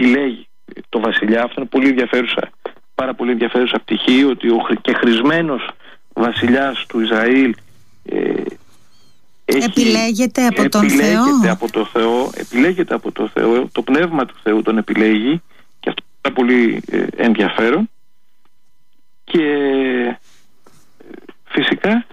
επιλέγει το βασιλιά. Αυτό είναι πολύ ενδιαφέρουσα, πάρα πολύ ενδιαφέρουσα πτυχή, ότι ο και χρησμένος βασιλιάς του Ισραήλ επιλέγεται από τον Θεό. Επιλέγεται από το Θεό, το πνεύμα του Θεού τον επιλέγει, και αυτό είναι πάρα πολύ ενδιαφέρον. Και φυσικά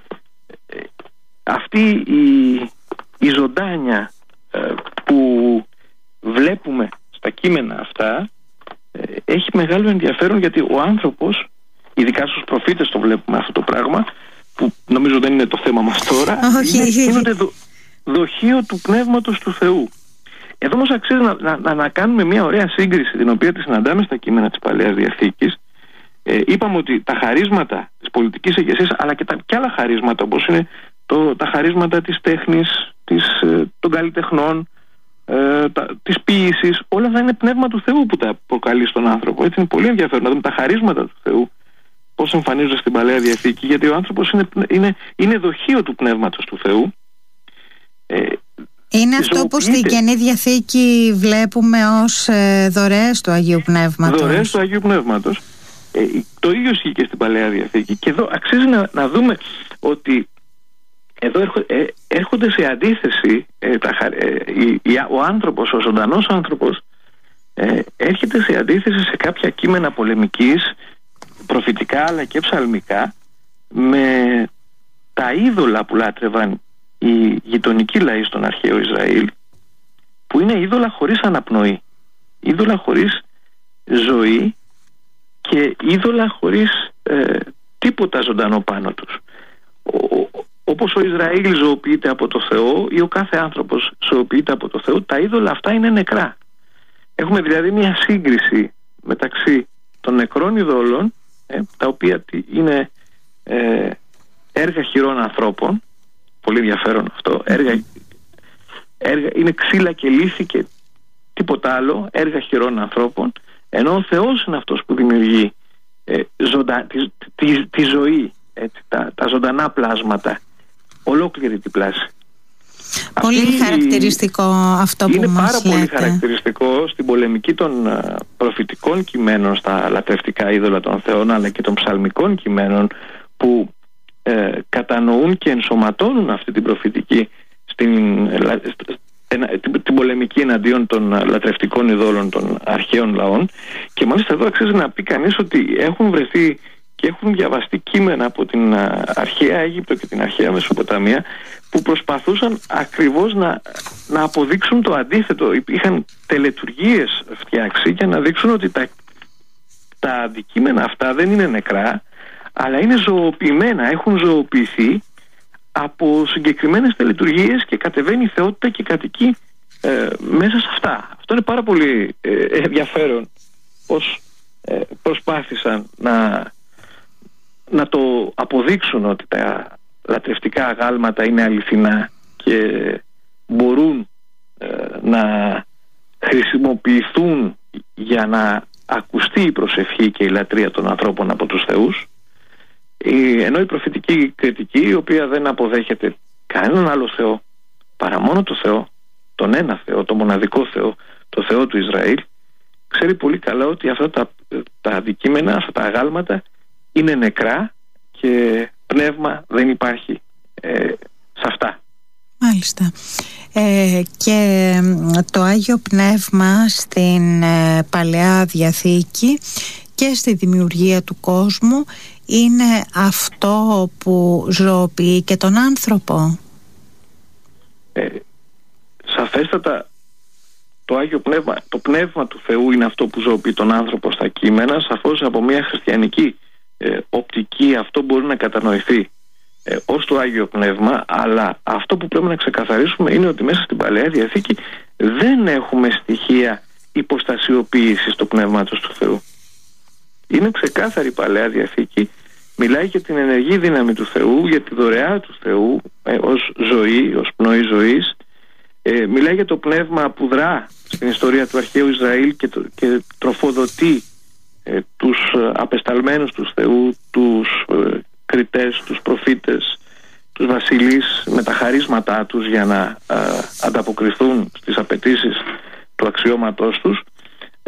αυτή η ζωντάνια που βλέπουμε στα κείμενα αυτά έχει μεγάλο ενδιαφέρον, γιατί ο άνθρωπος, ειδικά στους προφήτες το βλέπουμε αυτό το πράγμα, που νομίζω δεν είναι το θέμα μας τώρα, γίνονται δοχείο του πνεύματος του Θεού. Εδώ όμως αξίζει να κάνουμε μια ωραία σύγκριση, την οποία τη συναντάμε στα κείμενα της Παλαιάς Διαθήκης. Είπαμε ότι τα χαρίσματα της πολιτικής ηγεσίας, αλλά και άλλα χαρίσματα, όπως είναι τα χαρίσματα της τέχνης, των καλλιτεχνών, της ποίησης, όλα αυτά είναι πνεύμα του Θεού που τα προκαλεί στον άνθρωπο. Έτσι είναι πολύ ενδιαφέρον να δούμε τα χαρίσματα του Θεού πώς εμφανίζονται στην Παλαιά Διαθήκη, γιατί ο άνθρωπος είναι δοχείο του πνεύματος του Θεού. Είναι αυτό που στην Καινή Διαθήκη βλέπουμε ως δωρεές του Αγίου Πνεύματος. Δωρεές του Αγίου Πνεύματος. Το ίδιο ισχύει και στην Παλαιά Διαθήκη. Και εδώ αξίζει να δούμε ότι εδώ έρχονται σε αντίθεση ο άνθρωπος, ο ζωντανός άνθρωπος έρχεται σε αντίθεση σε κάποια κείμενα πολεμικής, προφητικά αλλά και ψαλμικά, με τα είδωλα που λάτρευαν οι γειτονικοί λαοί στον αρχαίο Ισραήλ, που είναι είδωλα χωρίς αναπνοή, είδωλα χωρίς ζωή και είδωλα χωρίς τίποτα ζωντανό πάνω τους. Όπως ο Ισραήλ ζωοποιείται από το Θεό, ή ο κάθε άνθρωπος ζωοποιείται από το Θεό, τα είδωλα αυτά είναι νεκρά. Έχουμε δηλαδή μια σύγκριση μεταξύ των νεκρών ειδώλων, τα οποία είναι έργα χειρών ανθρώπων, πολύ ενδιαφέρον αυτό, είναι ξύλα και λύθη και τίποτα άλλο, έργα χειρών ανθρώπων, ενώ ο Θεός είναι αυτός που δημιουργεί τη ζωή, τα ζωντανά πλάσματα, ολόκληρη την πλάση. Πολύ χαρακτηριστικό αυτό που μας λέτε. Είναι πάρα πολύ χαρακτηριστικό στην πολεμική των προφητικών κειμένων στα λατρευτικά είδωλα των θεών, αλλά και των ψαλμικών κειμένων, που κατανοούν και ενσωματώνουν αυτή την προφητική την πολεμική εναντίον των λατρευτικών ειδόλων των αρχαίων λαών. Και μάλιστα εδώ αξίζει να πει κανείς ότι έχουν βρεθεί και έχουν διαβαστεί κείμενα από την αρχαία Αίγυπτο και την αρχαία Μεσοποταμία, που προσπαθούσαν ακριβώς να αποδείξουν το αντίθετο. Είχαν τελετουργίες φτιάξει για να δείξουν ότι τα αντικείμενα αυτά δεν είναι νεκρά, αλλά είναι ζωοποιημένα, έχουν ζωοποιηθεί από συγκεκριμένες τελετουργίες, και κατεβαίνει η θεότητα και κατοικεί μέσα σε αυτά. Αυτό είναι πάρα πολύ ενδιαφέρον, πως προσπάθησαν να το αποδείξουν ότι τα λατρευτικά αγάλματα είναι αληθινά και μπορούν να χρησιμοποιηθούν για να ακουστεί η προσευχή και η λατρεία των ανθρώπων από τους θεούς, ενώ η προφητική κριτική, η οποία δεν αποδέχεται κανέναν άλλο Θεό παρά μόνο το Θεό, τον ένα Θεό, το μοναδικό Θεό, το Θεό του Ισραήλ, ξέρει πολύ καλά ότι αυτά τα αντικείμενα, αυτά τα αγάλματα είναι νεκρά και πνεύμα δεν υπάρχει σε αυτά. Μάλιστα. Και το Άγιο Πνεύμα στην Παλαιά Διαθήκη και στη δημιουργία του κόσμου είναι αυτό που ζωοποιεί και τον άνθρωπο. Σαφέστατα το Άγιο Πνεύμα, το Πνεύμα του Θεού είναι αυτό που ζωοποιεί τον άνθρωπο στα κείμενα. Σαφώς από μια χριστιανική οπτική αυτό μπορεί να κατανοηθεί ως το Άγιο Πνεύμα, αλλά αυτό που πρέπει να ξεκαθαρίσουμε είναι ότι μέσα στην Παλαιά Διαθήκη δεν έχουμε στοιχεία υποστασιοποίησης του Πνεύματος του Θεού. Είναι ξεκάθαρη η Παλαιά Διαθήκη, μιλάει για την ενεργή δύναμη του Θεού, για τη δωρεά του Θεού ως ζωή, ως πνοή ζωής. Μιλάει για το πνεύμα που δρά στην ιστορία του αρχαίου Ισραήλ και τροφοδοτεί τους απεσταλμένους του Θεού, τους κριτές, τους προφήτες, τους βασιλείς με τα χαρίσματά τους για να ανταποκριθούν στις απαιτήσεις του αξιώματός τους.